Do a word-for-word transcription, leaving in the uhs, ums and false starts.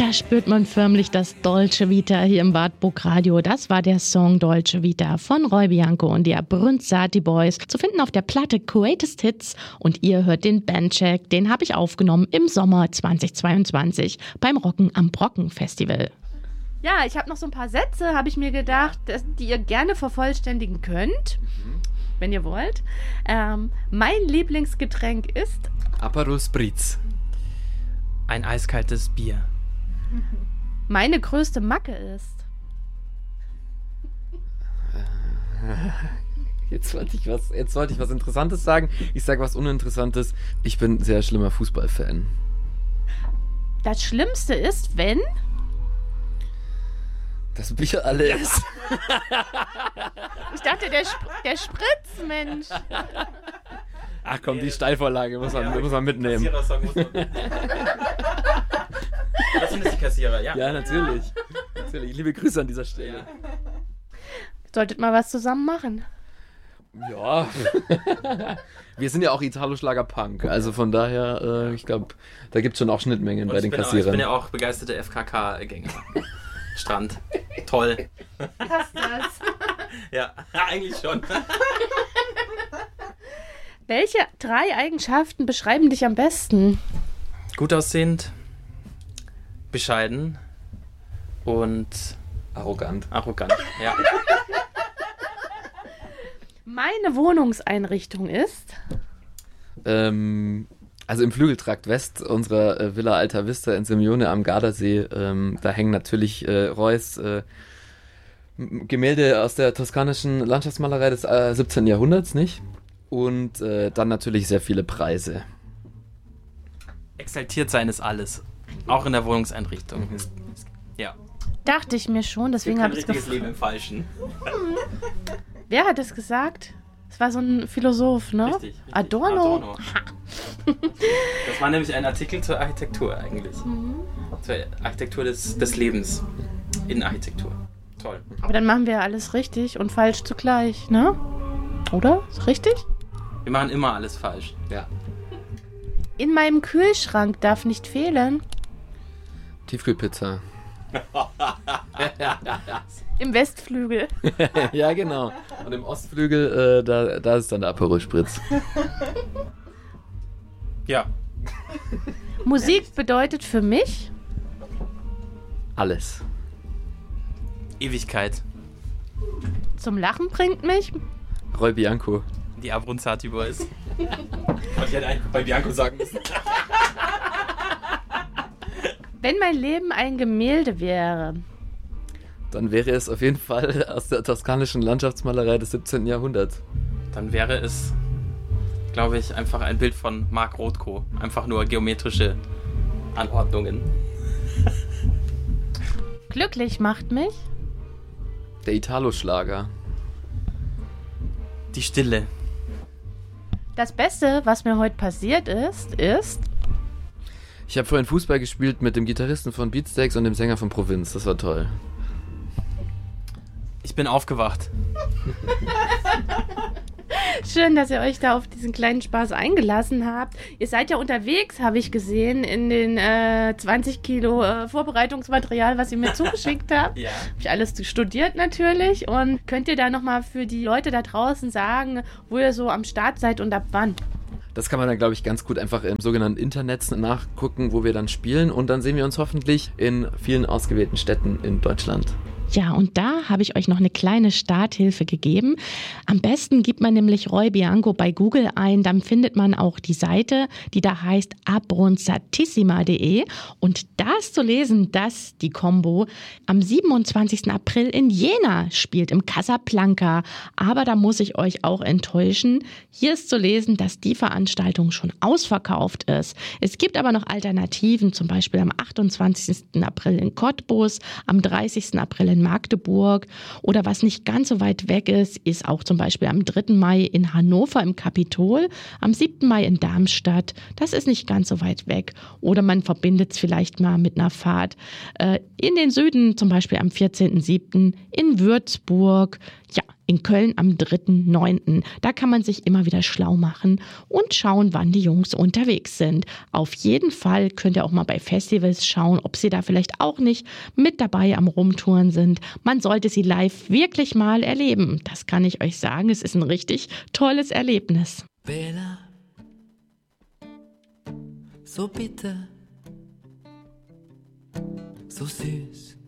Da spürt man förmlich das Dolce Vita hier im Wartburg Radio. Das war der Song Dolce Vita von Roy Bianco und die Abbrunzati Boys. Zu finden auf der Platte Greatest Hits. Und ihr hört den Bandcheck. Den habe ich aufgenommen im Sommer zweitausendzweiundzwanzig beim Rocken am Brocken Festival. Ja, ich habe noch so ein paar Sätze, habe ich mir gedacht, dass, die ihr gerne vervollständigen könnt, mhm. wenn ihr wollt. Ähm, mein Lieblingsgetränk ist Aperol Spritz. Ein eiskaltes Bier. Meine größte Macke ist. Jetzt wollte ich was, jetzt wollte ich was Interessantes sagen. Ich sage was Uninteressantes. Ich bin ein sehr schlimmer Fußballfan. Das Schlimmste ist, wenn... Das Bier alle ist. Ich dachte, der, Sp- der Spritz, Mensch. Ach komm, die Steilvorlage muss man, ja, muss man mitnehmen. Das sind jetzt die Kassierer, ja? Ja, natürlich. natürlich. Liebe Grüße an dieser Stelle. Ja. Solltet mal was zusammen machen. Ja. Wir sind ja auch Italo-Schlager-Punk. Also von daher, äh, ich glaube, da gibt es schon auch Schnittmengen bei den Kassierern. Auch, ich bin ja auch begeisterter F K K-Gänger. Strand. Toll. Passt das? Ja, eigentlich schon. Welche drei Eigenschaften beschreiben dich am besten? Gut aussehend, bescheiden und arrogant. Arrogant, ja. Meine Wohnungseinrichtung ist? Ähm, also im Flügeltrakt West unserer äh, Villa Alta Vista in Simeone am Gardasee, ähm, da hängen natürlich äh, Reus äh, Gemälde aus der toskanischen Landschaftsmalerei des äh, siebzehnten Jahrhunderts, nicht? Und äh, dann natürlich sehr viele Preise. Exaltiert sein ist alles. Auch in der Wohnungseinrichtung. Mhm. Ja. Dachte ich mir schon, deswegen habe ich es gefragt. Leben im Falschen. Wer hat es gesagt? Es war so ein Philosoph, ne? Richtig. richtig. Adorno. Adorno. Das war nämlich ein Artikel zur Architektur eigentlich. Mhm. Zur Architektur des, des Lebens. In Architektur. Toll. Aber dann machen wir alles richtig und falsch zugleich, ne? Oder? Ist richtig? Wir machen immer alles falsch. Ja. In meinem Kühlschrank darf nicht fehlen. Tiefkühlpizza. Im Westflügel. Ja, genau. Und im Ostflügel, äh, da, da ist dann der Aperol Spritz. Ja. Musik bedeutet für mich? Alles. Ewigkeit. Zum Lachen bringt mich? Roy Bianco. Die Abbrunzati Boys. Ich hätte eigentlich bei Bianco sagen müssen. Wenn mein Leben ein Gemälde wäre. Dann wäre es auf jeden Fall aus der toskanischen Landschaftsmalerei des siebzehnten Jahrhunderts. Dann wäre es, glaube ich, einfach ein Bild von Mark Rothko. Einfach nur geometrische Anordnungen. Glücklich macht mich? Der Italo-Schlager. Die Stille. Das Beste, was mir heute passiert ist, ist... Ich habe vorhin Fußball gespielt mit dem Gitarristen von Beatsteaks und dem Sänger von Provinz. Das war toll. Ich bin aufgewacht. Schön, dass ihr euch da auf diesen kleinen Spaß eingelassen habt. Ihr seid ja unterwegs, habe ich gesehen, in den äh, zwanzig Kilo äh, Vorbereitungsmaterial, was ihr mir zugeschickt habt. Ja. Habe ich alles studiert natürlich. Und könnt ihr da nochmal für die Leute da draußen sagen, wo ihr so am Start seid und ab wann? Das kann man dann, glaube ich, ganz gut einfach im sogenannten Internet nachgucken, wo wir dann spielen. Und dann sehen wir uns hoffentlich in vielen ausgewählten Städten in Deutschland. Ja, und da habe ich euch noch eine kleine Starthilfe gegeben. Am besten gibt man nämlich Roy Bianco bei Google ein, dann findet man auch die Seite, die da heißt abbrunzatissima punkt de und da ist zu lesen, dass die Combo am siebenundzwanzigsten April in Jena spielt, im Casablanca. Aber da muss ich euch auch enttäuschen. Hier ist zu lesen, dass die Veranstaltung schon ausverkauft ist. Es gibt aber noch Alternativen, zum Beispiel am achtundzwanzigsten April in Cottbus, am dreißigsten April in Magdeburg oder was nicht ganz so weit weg ist, ist auch zum Beispiel am dritten Mai in Hannover im Kapitol, am siebten Mai in Darmstadt. Das ist nicht ganz so weit weg. Oder man verbindet es vielleicht mal mit einer Fahrt äh, in den Süden, zum Beispiel am vierzehnten siebten in Würzburg. Ja, in Köln am dritten neunten Da kann man sich immer wieder schlau machen und schauen, wann die Jungs unterwegs sind. Auf jeden Fall könnt ihr auch mal bei Festivals schauen, ob sie da vielleicht auch nicht mit dabei am Rumtouren sind. Man sollte sie live wirklich mal erleben. Das kann ich euch sagen. Es ist ein richtig tolles Erlebnis. Bella, so bitter, so süß.